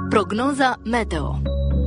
Prognoza meteo.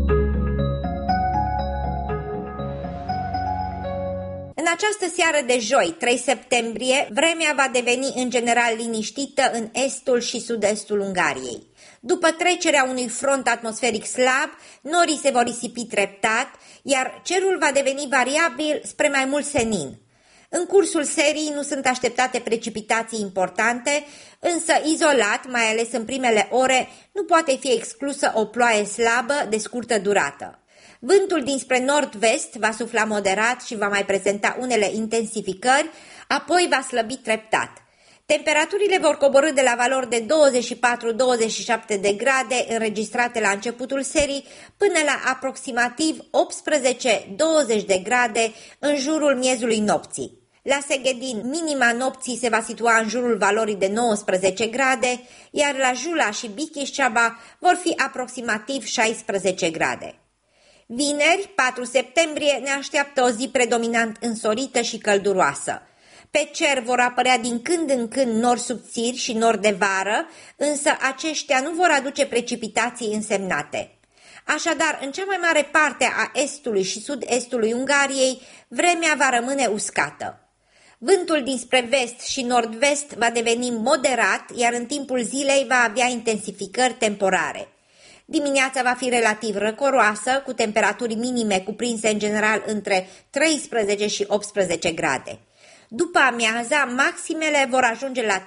În această seară de joi, 3 septembrie, vremea va deveni în general liniștită în estul și sud-estul Ungariei. După trecerea unui front atmosferic slab, norii se vor risipi treptat, iar cerul va deveni variabil spre mai mult senin. În cursul serii nu sunt așteptate precipitații importante, însă izolat, mai ales în primele ore, nu poate fi exclusă o ploaie slabă de scurtă durată. Vântul dinspre nord-vest va sufla moderat și va mai prezenta unele intensificări, apoi va slăbi treptat. Temperaturile vor coborî de la valori de 24-27 de grade înregistrate la începutul serii până la aproximativ 18-20 de grade în jurul miezului nopții. La Seghedin, minima nopții se va situa în jurul valorii de 19 grade, iar la Jula și Bichișceaba vor fi aproximativ 16 grade. Vineri, 4 septembrie, ne așteaptă o zi predominant însorită și călduroasă. Pe cer vor apărea din când în când nori subțiri și nori de vară, însă aceștia nu vor aduce precipitații însemnate. Așadar, în cea mai mare parte a estului și sud-estului Ungariei, vremea va rămâne uscată. Vântul dinspre vest și nord-vest va deveni moderat, iar în timpul zilei va avea intensificări temporare. Dimineața va fi relativ răcoroasă, cu temperaturi minime cuprinse în general între 13 și 18 grade. După amiaza, maximele vor ajunge la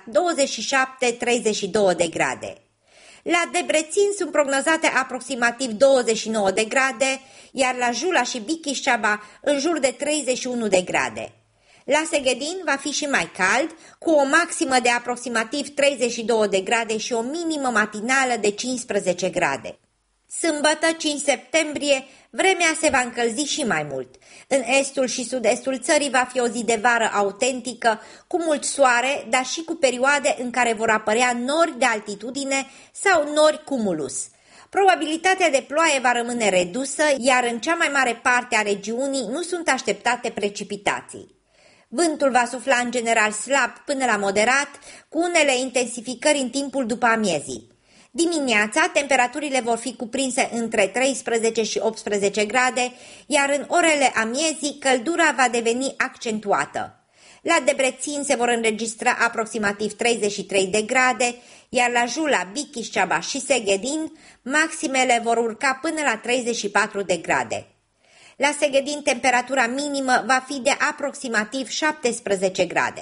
27-32 de grade. La Debrecen sunt prognozate aproximativ 29 de grade, iar la Jula și Bichișceaba în jur de 31 de grade. La Seghedin va fi și mai cald, cu o maximă de aproximativ 32 de grade și o minimă matinală de 15 grade. Sâmbătă, 5 septembrie, vremea se va încălzi și mai mult. În estul și sud-estul țării va fi o zi de vară autentică, cu mult soare, dar și cu perioade în care vor apărea nori de altitudine sau nori cumulus. Probabilitatea de ploaie va rămâne redusă, iar în cea mai mare parte a regiunii nu sunt așteptate precipitații. Vântul va sufla în general slab până la moderat, cu unele intensificări în timpul după amiezii. Dimineața, temperaturile vor fi cuprinse între 13 și 18 grade, iar în orele amiezii, căldura va deveni accentuată. La Debrecen se vor înregistra aproximativ 33 de grade, iar la Jula, Bichișceaba și Seghedin, maximele vor urca până la 34 de grade. La Seghedin, temperatura minimă va fi de aproximativ 17 grade.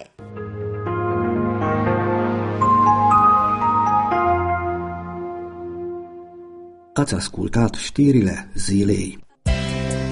Ați ascultat știrile zilei.